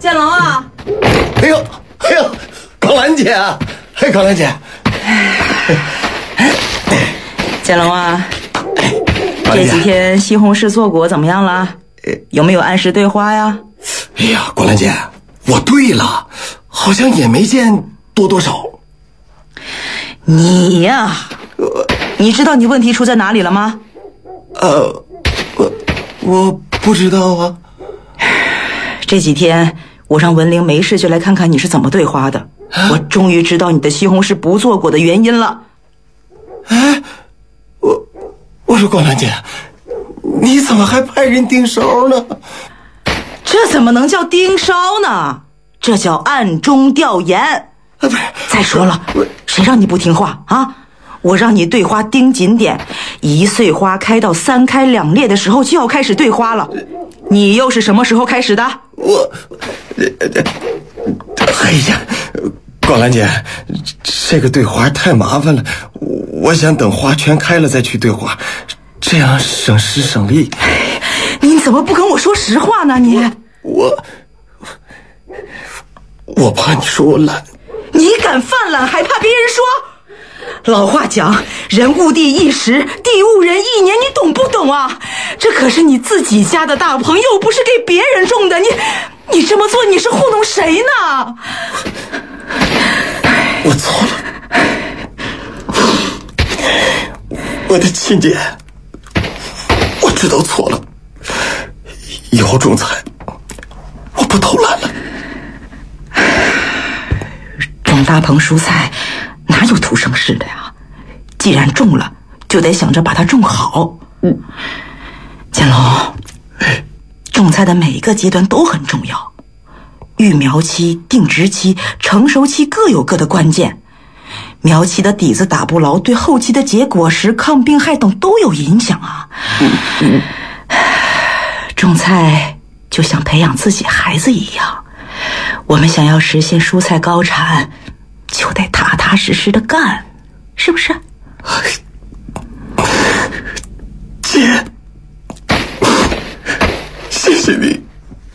建龙啊！ 哎呦，高兰姐啊！高兰姐， 建龙啊，这几天西红柿做果怎么样了？有没有按时兑花呀？ 哎呀，高兰姐，我兑了，好像也没见多少。 你呀，你知道你问题出在哪里了吗？ 我不知道啊。 这几天我让文玲没事就来看看你是怎么兑花的，我终于知道你的西红柿不做果的原因了。 哎，我说高兰姐，你怎么还派人盯梢呢？ 这怎么能叫盯梢呢？这叫暗中调研。 不是， 再说了，谁让你不听话啊？我让你兑花盯紧点，1穗花开到3开2裂的时候就要开始兑花了。你又是什么时候开始的？ 哎呀，高兰姐，这个兑花太麻烦了，我想等花全开了再去兑花，这样省时省力。 你怎么不跟我说实话呢？ 我怕你说我懒。 你敢犯懒还怕别人说？老话讲，人误地1时，地误人1年，你懂不懂啊？这可是你自己家的大棚，又不是给别人种的，你这么做你是糊弄谁呢？ 我错了，我的亲姐，我知道错了，以后种菜我不偷懒了。 种大棚蔬菜哪有图省事的呀？既然种了，就得想着把它种好。建龙，种菜的每一个阶段都很重要，育苗期、定植期、成熟期各有各的关键。苗期的底子打不牢，对后期的结果实、抗病害等都有影响啊。种菜就像培养自己孩子一样，我们想要实现蔬菜高产，就得踏踏实实的干，是不是？ 姐，谢谢你。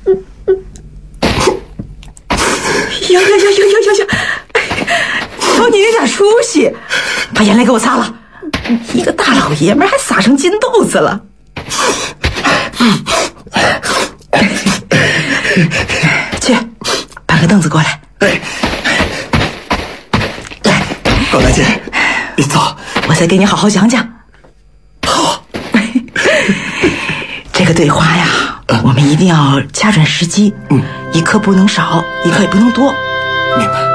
呀，瞧你有点出息，把眼泪给我擦了。一个大老爷们还撒成金豆子了。去，搬个凳子过来。来， 高兰姐，你坐， 我再给你好好讲讲。 好。 这个兑花呀，我们一定要掐准时机，一颗不能少，一颗也不能多。 明白。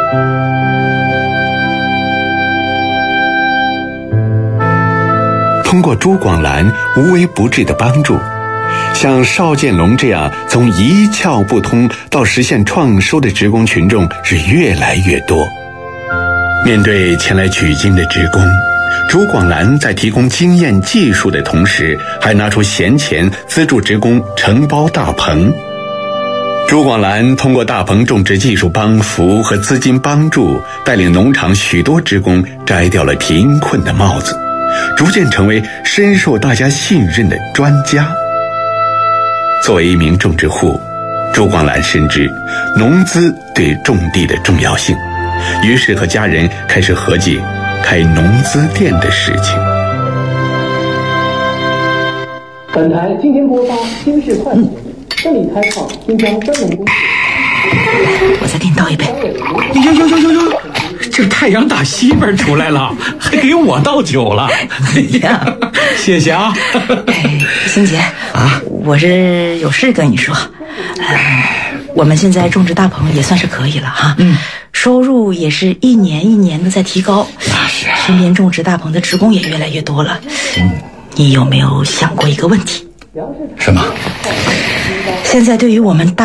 通过朱广兰无微不至的帮助，像邵建龙这样从一窍不通到实现创收的职工群众是越来越多。面对前来取经的职工，朱广兰在提供经验技术的同时，还拿出闲钱资助职工承包大棚。朱广兰通过大棚种植技术帮扶和资金帮助，带领农场许多职工摘掉了贫困的帽子，逐渐成为深受大家信任的专家。作为一名种植户，朱广兰深知农资对种地的重要性，于是和家人开始合计开农资店的事情。 本台今天播发新式快节目，这里开放新疆专门公司。 我再给你倒一杯。 哟，这太阳打西边出来了，还给我倒酒了。谢谢啊。 欣姐啊，我是有事跟你说。我们现在种植大棚也算是可以了哈，收入也是一年一年的在提高，身边种植大棚的职工也越来越多了。你有没有想过一个问题？ 什么？ 现在对于我们大